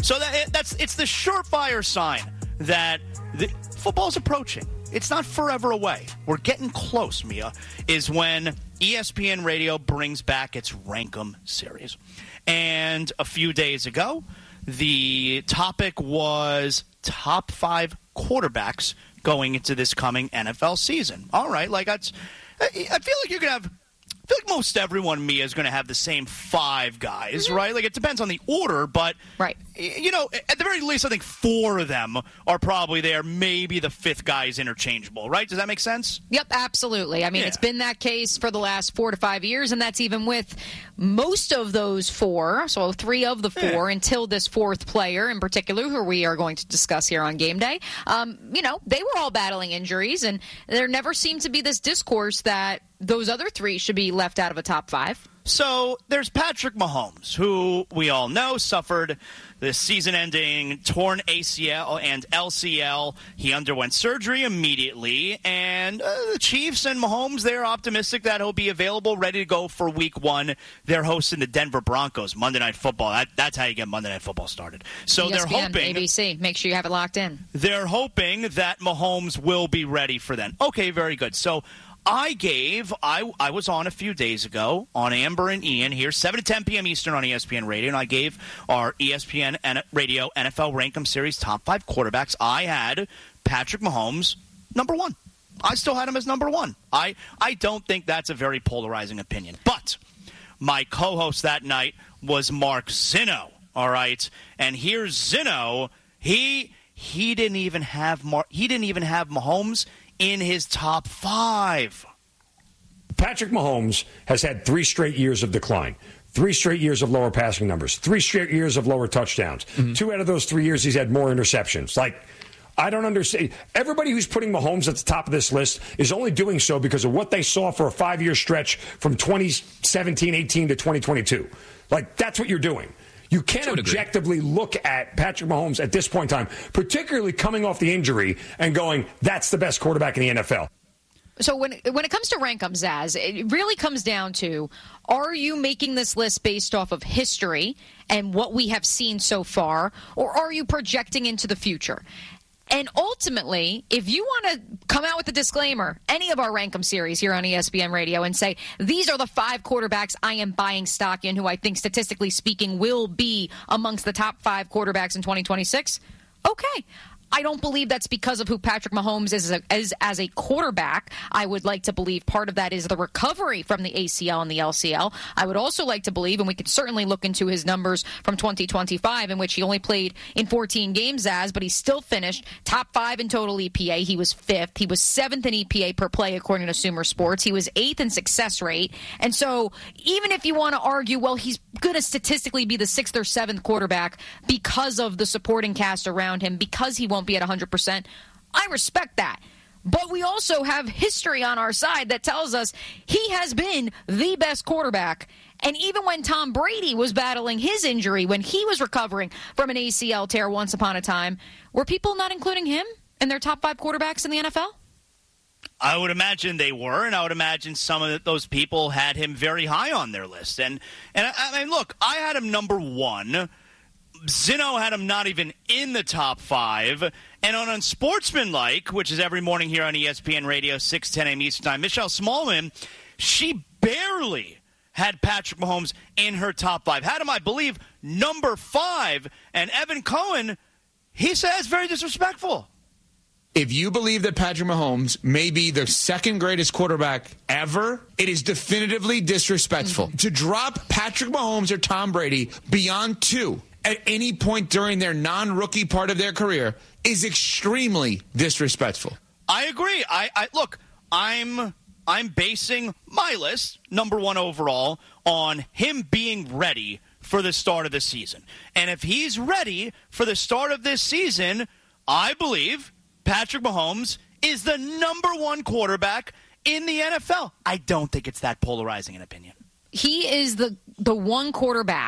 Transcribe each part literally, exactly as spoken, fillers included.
So that that's it's the surefire sign that the, football's approaching. It's not forever away. We're getting close, Mia, is when E S P N Radio brings back its Rankum series. And a few days ago, the topic was top five quarterbacks going into this coming N F L season. All right, like that's, I feel like you're going to have, I feel like most everyone, Mia, is going to have the same five guys, mm-hmm. right? Like it depends on the order, but, right. you know, at the very least, I think four of them are probably there. Maybe the fifth guy is interchangeable, right? Does that make sense? Yep, absolutely. I mean, yeah. It's been that case for the last four to five years, and that's even with most of those four, so three of the four, yeah. until this fourth player in particular, who we are going to discuss here on Game Day. Um, you know, they were all battling injuries, and there never seemed to be this discourse that those other three should be left out of a top five. So there's Patrick Mahomes, who we all know suffered the season-ending torn A C L and L C L. He underwent surgery immediately, and uh, the Chiefs and Mahomes, they're optimistic that he'll be available, ready to go for week one. They're hosting the Denver Broncos, Monday Night Football. That, that's how you get Monday Night Football started. So E S P N, they're hoping... A B C, make sure you have it locked in. They're hoping that Mahomes will be ready for then. Okay, very good. So... I gave, I I was on a few days ago on Amber and Ian here, seven to ten p.m. Eastern on E S P N Radio, and I gave our E S P N Radio N F L Rankum Series top five quarterbacks. I had Patrick Mahomes number one. I still had him as number one. I, I don't think that's a very polarizing opinion. But my co-host that night was Mark Zinno, all right? And here's Zinno. He he didn't even have Mar- he didn't even have Mahomes in his top five. Patrick Mahomes has had three straight years of decline, three straight years of lower passing numbers, three straight years of lower touchdowns. Mm-hmm. Two out of those three years, he's had more interceptions. Like, I don't understand. Everybody who's putting Mahomes at the top of this list is only doing so because of what they saw for a five-year stretch from twenty seventeen eighteen to twenty twenty-two. Like, that's what you're doing. You can't objectively agree. Look at Patrick Mahomes at this point in time, particularly coming off the injury, and going, that's the best quarterback in the N F L. So when when it comes to Rankum, Zaz, it really comes down to, are you making this list based off of history and what we have seen so far, or are you projecting into the future? And ultimately, if you want to come out with a disclaimer, any of our Rankum series here on E S P N Radio, and say, these are the five quarterbacks I am buying stock in who I think, statistically speaking, will be amongst the top five quarterbacks in twenty twenty-six, okay. I don't believe that's because of who Patrick Mahomes is as a, as, as a quarterback. I would like to believe part of that is the recovery from the A C L and the L C L. I would also like to believe, and we could certainly look into his numbers from twenty twenty-five, in which he only played in fourteen games, as, but he still finished top five in total E P A. He was fifth. He was seventh in E P A per play, according to Sumer Sports. He was eighth in success rate. And so even if you want to argue, well, he's going to statistically be the sixth or seventh quarterback because of the supporting cast around him, because he won't be at one hundred percent. I respect that. But we also have history on our side that tells us he has been the best quarterback. And even when Tom Brady was battling his injury, when he was recovering from an A C L tear once upon a time, were people not including him in their top five quarterbacks in the N F L? I would imagine they were, and I would imagine some of those people had him very high on their list. And, and I, I mean, look, I had him number one. Zinno had him not even in the top five. And on Unsportsmanlike, which is every morning here on E S P N Radio, six, ten a.m. Eastern Time, Michelle Smallman, she barely had Patrick Mahomes in her top five. Had him, I believe, number five. And Evan Cohen, he says very disrespectful. If you believe that Patrick Mahomes may be the second greatest quarterback ever, it is definitively disrespectful. Mm-hmm. To drop Patrick Mahomes or Tom Brady beyond two at any point during their non-rookie part of their career is extremely disrespectful. I agree. I, I look, I'm I'm basing my list, number one overall, on him being ready for the start of the season. And if he's ready for the start of this season, I believe Patrick Mahomes is the number one quarterback in the N F L. I don't think it's that polarizing an opinion. He is the the one quarterback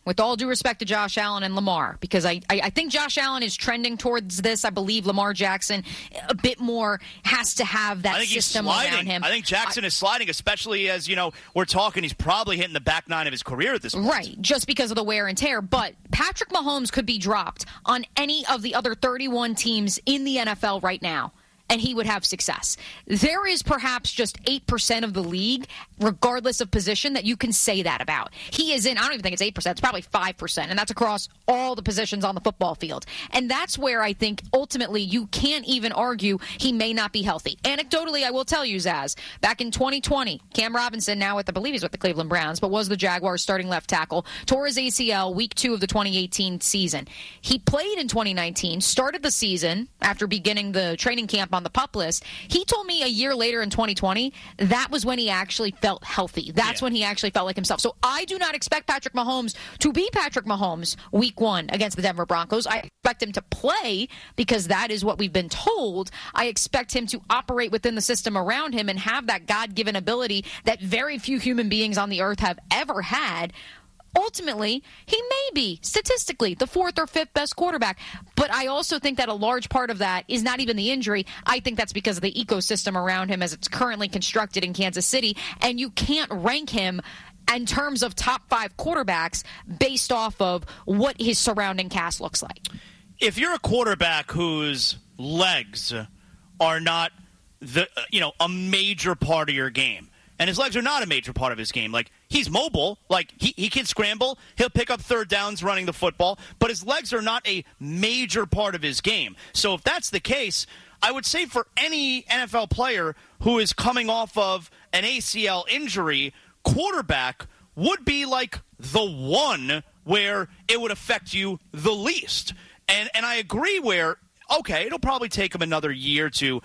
with all due respect to Josh Allen and Lamar, because I, I, I think Josh Allen is trending towards this. I believe Lamar Jackson a bit more has to have that I think system he's sliding. around him. I think Jackson I, is sliding, especially as, you know, we're talking he's probably hitting the back nine of his career at this point. Right, just because of the wear and tear. But Patrick Mahomes could be dropped on any of the other thirty-one teams in the N F L right now, and he would have success. There is perhaps just eight percent of the league, regardless of position, that you can say that about. He is in, I don't even think it's eight percent, it's probably five percent, and that's across all the positions on the football field. And that's where I think ultimately you can't even argue he may not be healthy. Anecdotally, I will tell you, Zaz, back in twenty twenty, Cam Robinson, now with, I believe he's with the Cleveland Browns, but was the Jaguars starting left tackle, tore his A C L week two of the twenty eighteen season. He played in twenty nineteen, started the season after beginning the training camp on the PUP list. He told me a year later in twenty twenty, that was when he actually felt healthy. That's yeah. when he actually felt like himself. So I do not expect Patrick Mahomes to be Patrick Mahomes week one against the Denver Broncos. I expect him to play because that is what we've been told. I expect him to operate within the system around him and have that God-given ability that very few human beings on the earth have ever had. Ultimately, he may be, statistically, the fourth or fifth best quarterback. But I also think that a large part of that is not even the injury. I think that's because of the ecosystem around him as it's currently constructed in Kansas City. And you can't rank him in terms of top five quarterbacks based off of what his surrounding cast looks like. If you're a quarterback whose legs are not the you know a major part of your game, and his legs are not a major part of his game. Like, he's mobile. Like, he, he can scramble. He'll pick up third downs running the football. But his legs are not a major part of his game. So if that's the case, I would say for any N F L player who is coming off of an A C L injury, quarterback would be like the one where it would affect you the least. And, and I agree where, okay, it'll probably take him another year to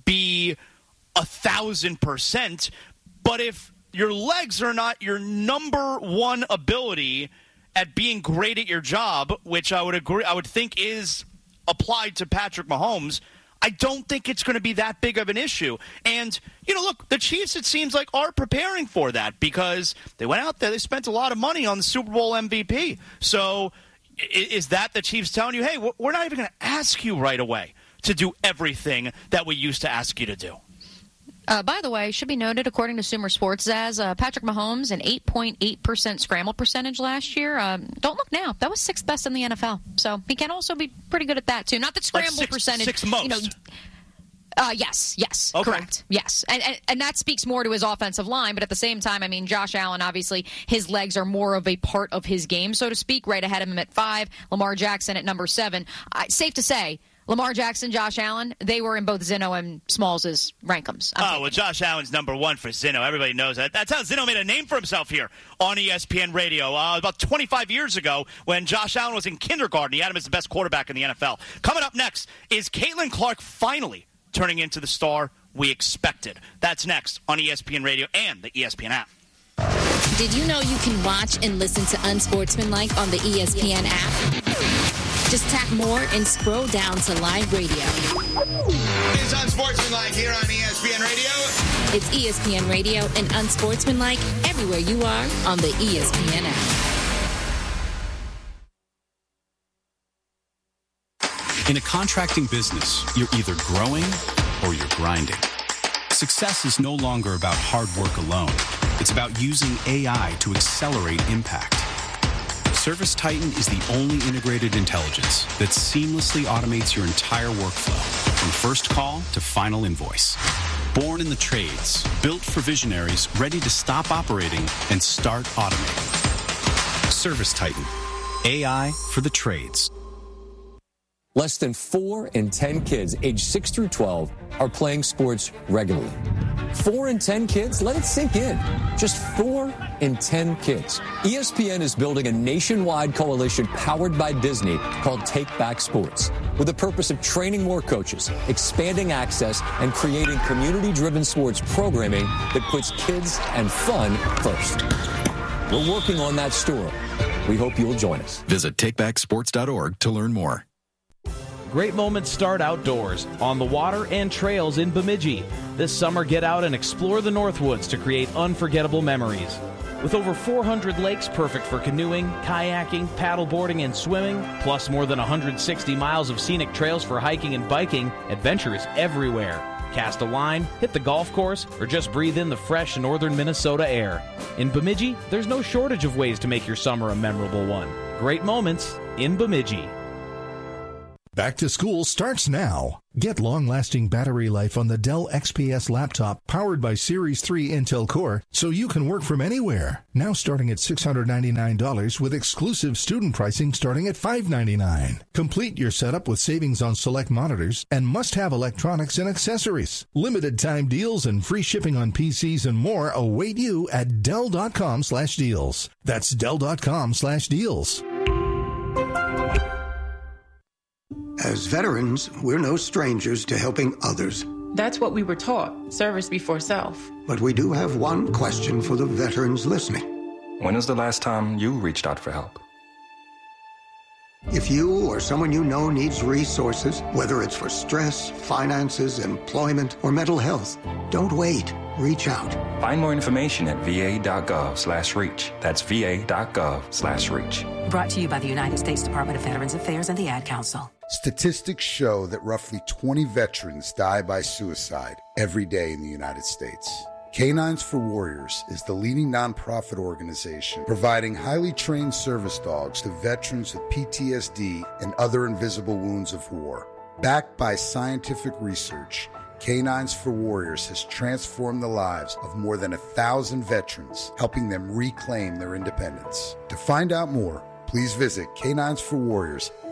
be a thousand percent. But if your legs are not your number one ability at being great at your job, which I would agree, I would think is applied to Patrick Mahomes, I don't think it's going to be that big of an issue. And, you know, look, the Chiefs, it seems like, are preparing for that because they went out there, they spent a lot of money on the Super Bowl M V P. So is that the Chiefs telling you, hey, we're not even going to ask you right away to do everything that we used to ask you to do? Uh, by the way, should be noted, according to Sumer Sports, Zaz, uh, Patrick Mahomes, an eight point eight percent scramble percentage last year. Um, don't look now. That was sixth best in the N F L. So he can also be pretty good at that, too. Not that scramble like six, percentage. Six most. You know, uh, yes, yes, okay. correct. Yes. And, and and that speaks more to his offensive line. But at the same time, I mean, Josh Allen, obviously, his legs are more of a part of his game, so to speak, right ahead of him at five. Lamar Jackson at number seven. Uh, safe to say, Lamar Jackson, Josh Allen, they were in both Zinno and Smalls' rankums. I'm oh, well, Josh Allen's number one for Zinno. Everybody knows that. That's how Zinno made a name for himself here on E S P N Radio. Uh, about twenty-five years ago, when Josh Allen was in kindergarten, he had him as the best quarterback in the N F L. Coming up next, is Caitlin Clark finally turning into the star we expected? That's next on E S P N Radio and the E S P N app. Did you know you can watch and listen to Unsportsmanlike on the E S P N app? Just tap more and scroll down to live radio. It's Unsportsmanlike here on E S P N Radio. It's E S P N Radio and Unsportsmanlike everywhere you are on the E S P N app. In a contracting business, you're either growing or you're grinding. Success is no longer about hard work alone. It's about using A I to accelerate impact. ServiceTitan is the only integrated intelligence that seamlessly automates your entire workflow, from first call to final invoice. Born in the trades, built for visionaries ready to stop operating and start automating. ServiceTitan, A I for the trades. Less than four in ten kids aged six through twelve are playing sports regularly. Four in ten kids? Let it sink in. Just four in ten kids. E S P N is building a nationwide coalition powered by Disney called Take Back Sports, with the purpose of training more coaches, expanding access, and creating community-driven sports programming that puts kids and fun first. We're working on that story. We hope you'll join us. Visit take back sports dot org to learn more. Great moments start outdoors, on the water and trails in Bemidji. This summer, get out and explore the Northwoods to create unforgettable memories. With over four hundred lakes perfect for canoeing, kayaking, paddleboarding, and swimming, plus more than one hundred sixty miles of scenic trails for hiking and biking, adventure is everywhere. Cast a line, hit the golf course, or just breathe in the fresh northern Minnesota air. In Bemidji, there's no shortage of ways to make your summer a memorable one. Great moments in Bemidji. Back to school starts now. Get long-lasting battery life on the Dell X P S laptop powered by Series three Intel Core so you can work from anywhere. Now starting at six hundred ninety-nine dollars with exclusive student pricing starting at five hundred ninety-nine dollars. Complete your setup with savings on select monitors and must-have electronics and accessories. Limited time deals and free shipping on P Cs and more await you at Dell.com slash deals. That's Dell.com slash deals. As veterans, we're no strangers to helping others. That's what we were taught, service before self. But we do have one question for the veterans listening. When was the last time you reached out for help? If you or someone you know needs resources, whether it's for stress, finances, employment, or mental health, don't wait. Reach out. Find more information at va.gov slash reach. That's va.gov slash reach. Brought to you by the United States Department of Veterans Affairs and the Ad Council. Statistics show that roughly twenty veterans die by suicide every day in the United States. Canines for Warriors is the leading nonprofit organization providing highly trained service dogs to veterans with P T S D and other invisible wounds of war. Backed by scientific research, Canines for Warriors has transformed the lives of more than a thousand veterans, helping them reclaim their independence. To find out more, please visit canines for warriors